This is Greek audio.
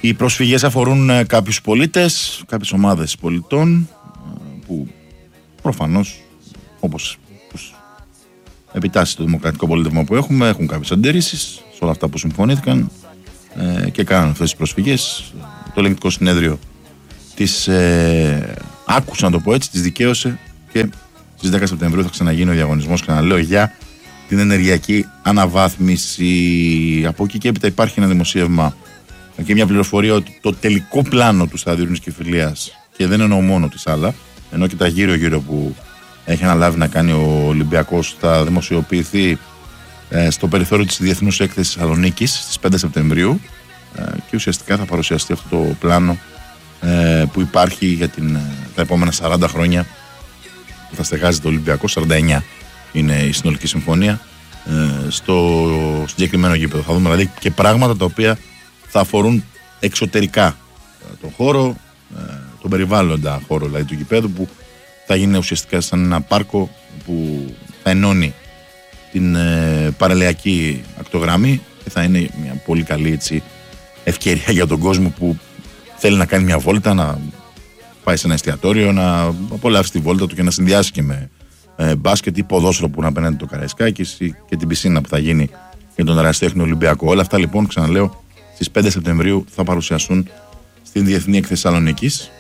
Οι προσφυγές αφορούν κάποιους πολίτες, κάποιες ομάδες πολιτών που προφανώς, όπως επιτάσσει το δημοκρατικό πολίτευμα που έχουμε, έχουν κάποιες αντιρρήσεις σε όλα αυτά που συμφωνήθηκαν και κάνουν αυτές τις προσφυγές. Το ελεγκτικό συνέδριο τις άκουσε, να το πω έτσι, τις δικαίωσε και στις 10 Σεπτεμβρίου θα ξαναγίνει ο διαγωνισμός, ξαναλέω, για την ενεργειακή αναβάθμιση. Από εκεί και έπειτα υπάρχει ένα δημοσίευμα και μια πληροφορία ότι το τελικό πλάνο του σταδίου Νησκεφιλίας, και δεν εννοώ μόνο τη Σάλα, ενώ και τα γύρω-γύρω που έχει αναλάβει να κάνει ο Ολυμπιακός, θα δημοσιοποιηθεί στο περιθώριο της Διεθνούς Έκθεσης Θεσσαλονίκης στις 5 Σεπτεμβρίου και ουσιαστικά θα παρουσιαστεί αυτό το πλάνο που υπάρχει για τα επόμενα 40 χρόνια που θα στεγάζει το Ολυμπιακό. 49 είναι η συνολική συμφωνία στο συγκεκριμένο γήπεδο. Θα δούμε δηλαδή και πράγματα τα οποία θα αφορούν εξωτερικά τον χώρο, τον περιβάλλοντα χώρο δηλαδή του γηπέδου, που θα γίνει ουσιαστικά σαν ένα πάρκο που θα ενώνει την παραλιακή ακτογραμμή και θα είναι μια πολύ καλή έτσι ευκαιρία για τον κόσμο που θέλει να κάνει μια βόλτα, να πάει σε ένα εστιατόριο, να απολαύσει τη βόλτα του και να συνδυάσει και με μπάσκετ ή ποδόσφαιρο που είναι απέναντι το Καραϊσκάκης και την πισίνα που θα γίνει για τον Ερασιτέχνη Ολυμπιακό. Όλα αυτά λοιπόν, ξαναλέω, στις 5 Σεπτεμβρίου θα παρουσιαστούν στην Διεθνή Έκθεση Θεσσαλονίκης.